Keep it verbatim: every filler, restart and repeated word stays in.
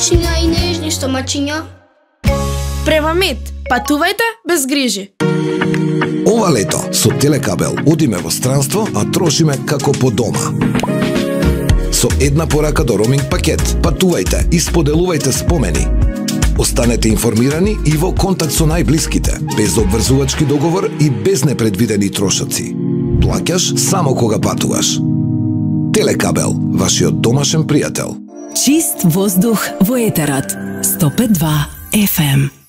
Мачиња и нежни стомачиња. Према-мед, патувајте без грижи. Ова лето со Телекабел одиме во странство, а трошиме како по дома. Со една порака до роуминг пакет, патувајте и споделувајте спомени. Останете информирани и во контакт со најблиските, без обврзувачки договор и без непредвидени трошоци. Плаќаш само кога патуваш. Телекабел, вашиот домашен пријател. Чист воздух во етерот. сто пет и два еф ем.